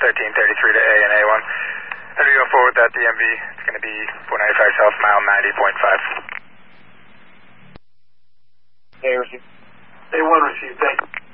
1333 to A and A1. How do you go forward with that DMV? It's going to be 495 south, mile 90.5. A received. A1 received, thank you.